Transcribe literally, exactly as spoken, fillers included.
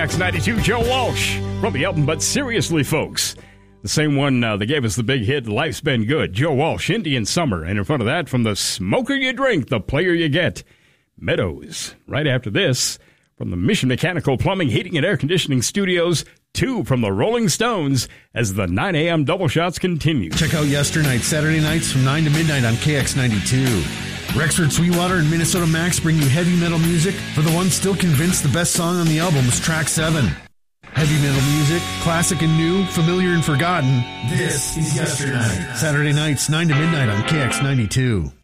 X ninety-two, Joe Walsh from the album But Seriously Folks. The same one uh, that gave us the big hit, Life's Been Good. Joe Walsh, Indian Summer. And in front of that, from the smoker you drink, the player you get, Meadows. Right after this, from the Mission Mechanical Plumbing, Heating, and Air Conditioning Studios, two from the Rolling Stones as the nine a.m. double shots continue. Check out Yesternight, Saturday nights from nine to midnight on K X ninety-two. Rexford Sweetwater and Minnesota Max bring you heavy metal music. For the ones still convinced the best song on the album is track seven. Heavy metal music, classic and new, familiar and forgotten. This is Yesternight. Saturday nights, nine to midnight on K X ninety-two.